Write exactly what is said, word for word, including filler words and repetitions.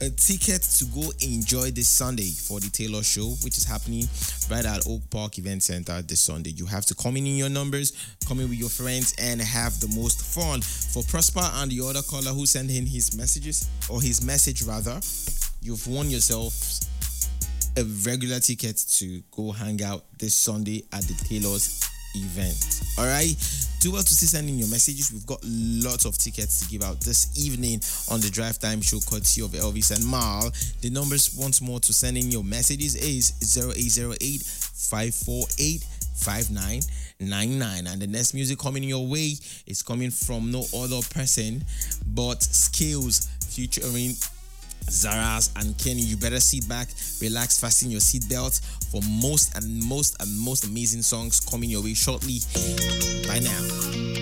a ticket to go enjoy this Sunday for the Taylor Show, which is happening right at Oak Park Event Center this Sunday. You have to come in in your numbers, come in with your friends, and have the most fun. For Prosper and the other caller who sent in his messages, or his message rather, you've won yourself a regular ticket to go hang out this Sunday at the Taylor's event. All right, do well to see send in your messages. We've got lots of tickets to give out this evening on the Drive Time Show, courtesy of Elvis and Mal. The numbers once more to send in your messages is zero eight zero eight, five four eight, five nine nine nine. And the next music coming your way is coming from no other person but Skills featuring Zaraz and Kenny. You better sit back, relax, fasten your seatbelt for most and most and most amazing songs coming your way shortly. Bye now.